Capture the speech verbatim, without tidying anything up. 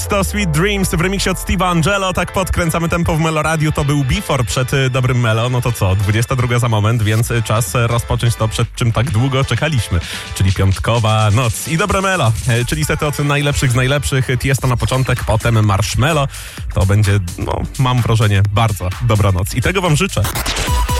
To Sweet Dreams w remiksie od Steve'a Angelo. Tak podkręcamy tempo w Meloradiu. To był Before przed y, Dobrym Melo. No to co? dwudziesta druga za moment, więc y, czas y, rozpocząć to, przed czym tak długo czekaliśmy. Czyli piątkowa noc i Dobre Melo. Y, czyli sety od najlepszych z najlepszych. Tiesto na początek, potem Marshmello. To będzie, no, mam wrażenie, bardzo dobra noc. I tego wam życzę.